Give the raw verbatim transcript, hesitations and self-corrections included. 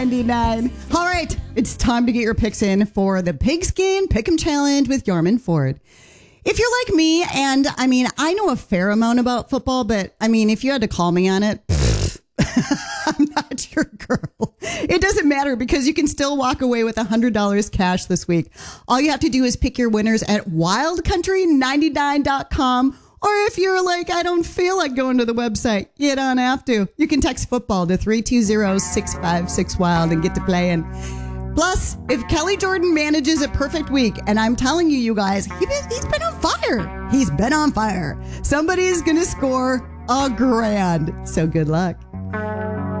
ninety-nine. All right, it's time to get your picks in for the Pigskin Pick'em Challenge with Yarman Ford. If you're like me, and I mean, I know a fair amount about football, but I mean, if you had to call me on it, I'm not your girl. It doesn't matter because you can still walk away with one hundred dollars cash this week. All you have to do is pick your winners at wild country ninety-nine dot com. Or if you're like, I don't feel like going to the website, you don't have to. You can text football to three two zero, six five six, wild and get to playing. Plus, if Kelly Jordan manages a perfect week, and I'm telling you, you guys, he, he's been on fire. He's been on fire. Somebody's going to score a grand. So good luck.